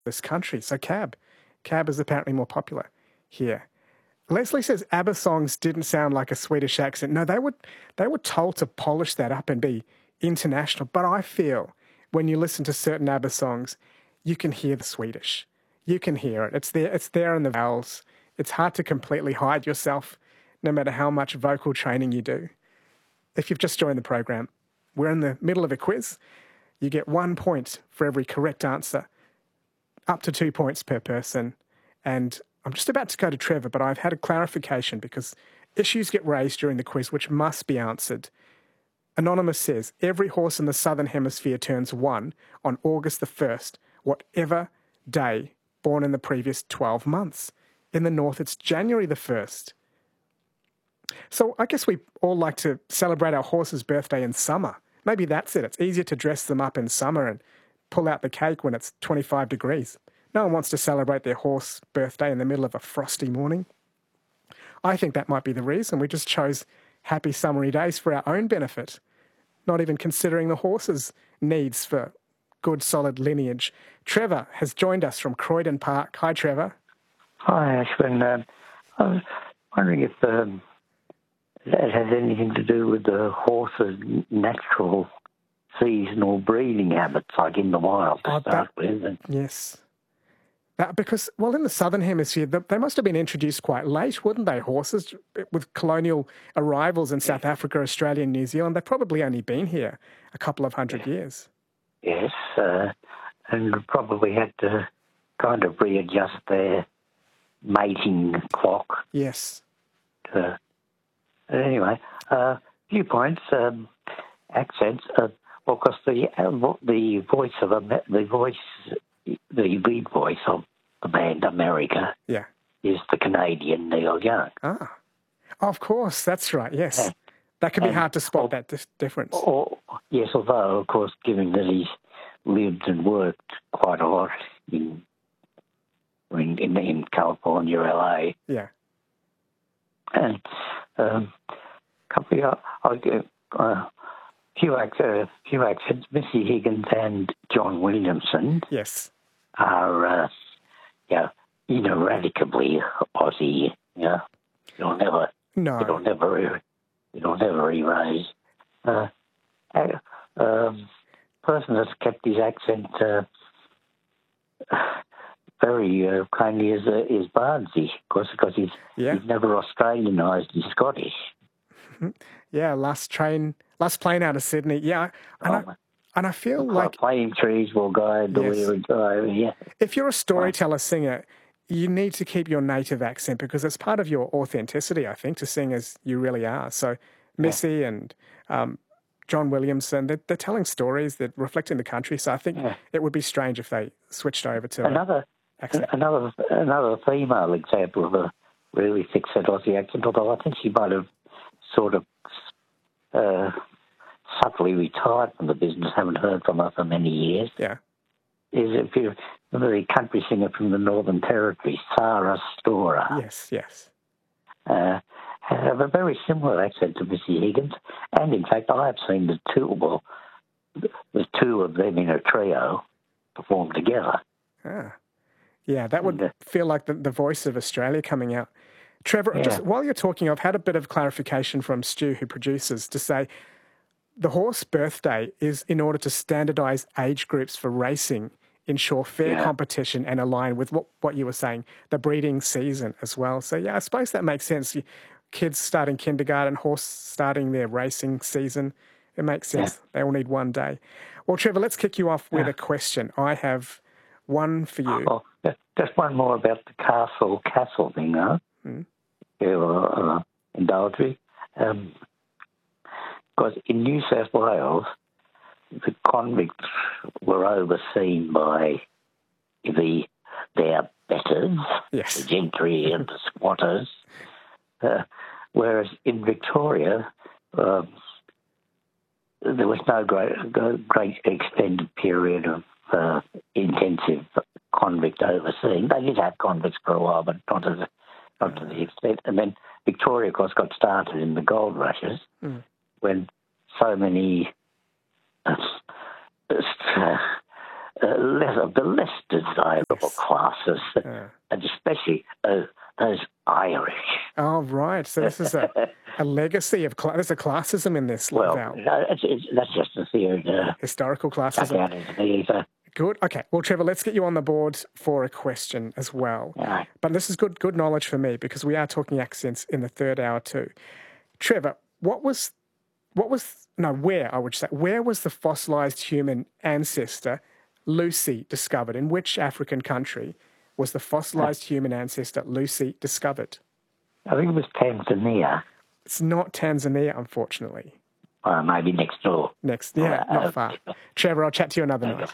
this country. So cab. Cab is apparently more popular here. Leslie says ABBA songs didn't sound like a Swedish accent. No, they were told to polish that up and be international. But I feel when you listen to certain ABBA songs, you can hear the Swedish. You can hear it. It's there in the vowels. It's hard to completely hide yourself, no matter how much vocal training you do. If you've just joined the program, we're in the middle of a quiz. You get 1 point for every correct answer, up to 2 points per person. And I'm just about to go to Trevor, but I've had a clarification because issues get raised during the quiz which must be answered. Anonymous says, every horse in the Southern Hemisphere turns 1 on August the 1st, whatever day born in the previous 12 months. In the North, it's January the 1st. So I guess we all like to celebrate our horse's birthday in summer. Maybe that's it. It's easier to dress them up in summer and pull out the cake when it's 25 degrees. No one wants to celebrate their horse birthday in the middle of a frosty morning. I think that might be the reason. We just chose happy summery days for our own benefit, not even considering the horse's needs for good, solid lineage. Trevor has joined us from Croydon Park. Hi, Trevor. Hi, Ashwin. I was wondering if that has anything to do with the horse's natural seasonal breeding habits, like in the wild to start with. Yes. Because, well, in the Southern Hemisphere, they must have been introduced quite late, wouldn't they, horses? With colonial arrivals in South Africa, Australia and New Zealand, they've probably only been here a couple of hundred years. Yes, and probably had to kind of readjust their mating clock. Yes. Anyway, few points, accents. Well, because the voice of the lead voice of the band America, is the Canadian Neil Young. Ah, of course, that's right. Yes, that can be hard to spot that difference. Yes, although of course, given that he's lived and worked quite a lot in California, LA. Yeah. And few accents. Missy Higgins and John Williamson. Yes. Are ineradicably Aussie. Yeah, it'll never erase. Person that's kept his accent very kindly is Bardsey, because he's never Australianised. He's Scottish. Yeah, last plane out of Sydney. Yeah, and I feel like plane trees will guide the weary driver. Yeah. If you're a storyteller singer, you need to keep your native accent because it's part of your authenticity, I think, to sing as you really are. So Missy and John Williamson, they're telling stories that reflecting the country. So I think it would be strange if they switched over to another female example of a really thick set Aussie accent, although I think she might have sort of subtly retired from the business, haven't heard from her for many years. Yeah. Is if you're a very country singer from the Northern Territory, Sarah Storer. Yes. Have a very similar accent to Missy Higgins, and in fact, I have seen the two of them in a trio perform together. Ah, yeah, that would feel like the voice of Australia coming out. Trevor, just while you're talking, I've had a bit of clarification from Stu, who produces, to say the horse birthday is in order to standardise age groups for racing, ensure fair competition and align with what you were saying, the breeding season as well. So, I suppose that makes sense. Kids starting kindergarten, horse starting their racing season, it makes sense. They all need one day. Well, Trevor, let's kick you off with a question. I have one for you. Oh, just one more about the castle thing, huh? Indulge me. Because in New South Wales, the convicts were overseen by their betters, the gentry and the squatters, whereas in Victoria, there was no great extended period of intensive convict overseeing. They did have convicts for a while, but not to the extent. And then Victoria, of course, got started in the gold rushes when so many the less desirable classes, and especially those Irish. Oh, right. So this is a legacy of there's a classism in this. Well, Val. no, that's just a theory. Historical classism. Out into the ether. Good. Okay. Well, Trevor, let's get you on the board for a question as well. Right. But this is good knowledge for me because we are talking accents in the third hour too. Trevor, where was the fossilized human ancestor Lucy discovered? In which African country was the fossilized human ancestor Lucy discovered? I think it was Tanzania. It's not Tanzania, unfortunately. Maybe next door. Not far. Trevor, I'll chat to you another night.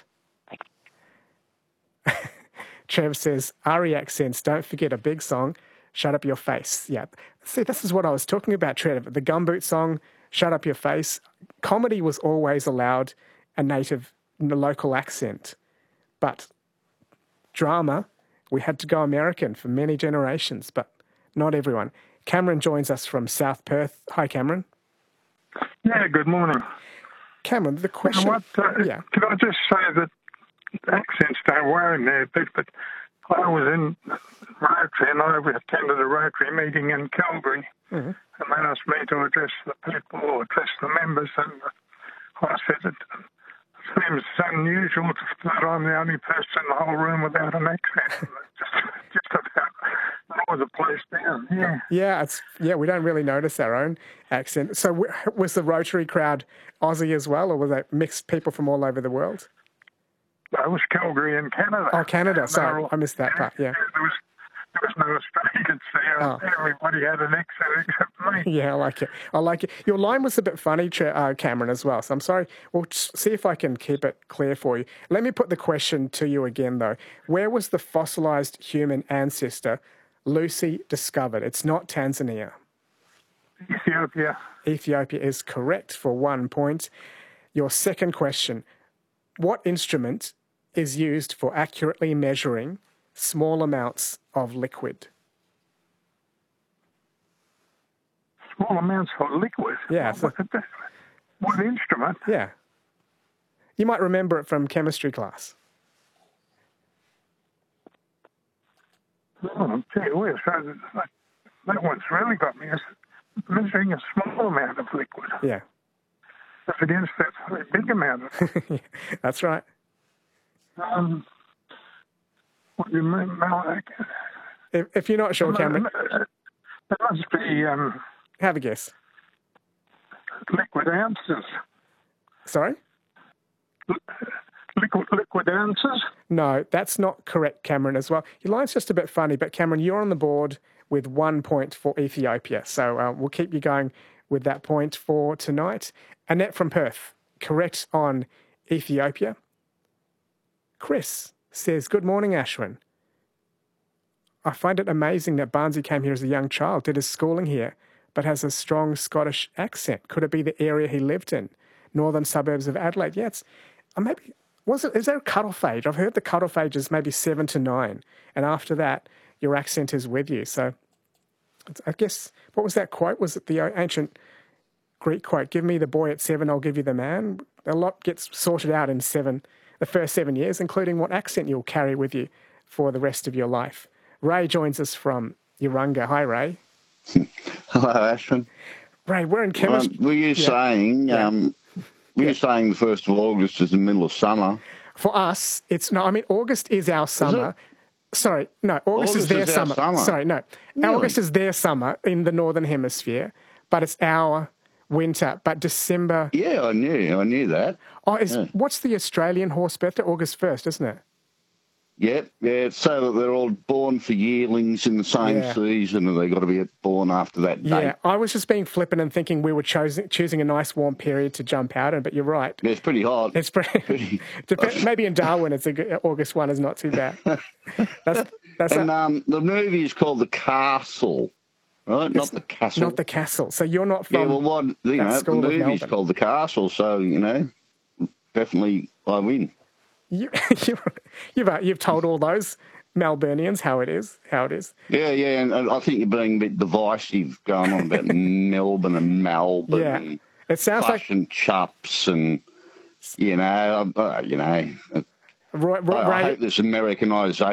Trevor says, Ari accents, don't forget a big song, Shut Up Your Face. Yeah. See, this is what I was talking about, Trevor. The Gumboot song, Shut Up Your Face. Comedy was always allowed a native, local accent. But drama, we had to go American for many generations, but not everyone. Cameron joins us from South Perth. Hi, Cameron. Yeah, good morning. Cameron, the question... Can I just say that accents don't worry me a bit, but I was in Rotary and I attended a Rotary meeting in Calgary, and they asked me to address the people or address the members, and I said it seems unusual that I'm the only person in the whole room without an accent. just about brought the place down. Yeah, we don't really notice our own accent. So was the Rotary crowd Aussie as well, or were they mixed people from all over the world? It was Calgary in Canada. Oh, Canada. Sorry, I missed that part, yeah. There was no Australians there. Everybody had an accent except me. Yeah, I like it. Your line was a bit funny, Cameron, as well. So I'm sorry. We'll see if I can keep it clear for you. Let me put the question to you again, though. Where was the fossilized human ancestor Lucy discovered? It's not Tanzania. Ethiopia. Ethiopia is correct for 1 point. Your second question. What instrument is used for accurately measuring small amounts of liquid? Small amounts of liquid? Yeah. What instrument? Yeah. You might remember it from chemistry class. Oh, gee whiz. That one's really got me. Measuring a small amount of liquid. Yeah. That's against that big amount of it. That's right. What do you mean? If you're not sure, Cameron. It must be... have a guess. Liquid ounces. Sorry? Liquid ounces? No, that's not correct, Cameron, as well. Your line's just a bit funny, but Cameron, you're on the board with 1 point for Ethiopia. So we'll keep you going with that point for tonight. Annette from Perth, correct on Ethiopia. Chris says, good morning, Ashwin. I find it amazing that Barnsey came here as a young child, did his schooling here, but has a strong Scottish accent. Could it be the area he lived in? Northern suburbs of Adelaide? Yeah, is there a cut-off age? I've heard the cut-off age is maybe 7 to 9, and after that, your accent is with you. So I guess, what was that quote? Was it the ancient Greek quote, give me the boy at 7, I'll give you the man? A lot gets sorted out in the first 7 years, including what accent you'll carry with you for the rest of your life. Ray joins us from Urunga. Hi, Ray. Hello, Ashwin. Ray, we're in chemistry. Were you saying the 1st of August is the middle of summer? For us, August is our summer. Sorry, no, August is their summer. Sorry, no. Really? August is their summer in the Northern Hemisphere, but it's our winter. But December... Yeah, I knew that. What's the Australian horse birthday? August 1st, isn't it? Yep, yeah, it's so that they're all born for yearlings in the same season, and they've got to be born after that date. Yeah, I was just being flippant and thinking we were choosing a nice warm period to jump out in, but you're right. Yeah, it's pretty hot. It's pretty maybe in Darwin, August 1 is not too bad. That's the movie is called The Castle, right? Not The Castle. Not The Castle. So you're not from... Yeah, well, the movie's called The Castle, so, definitely I win. You've told all those Melburnians how it is. Yeah, and I think you're being a bit divisive going on about Melbourne and Melbourne. Yeah, and it sounds like and chups and I hope this Americanisation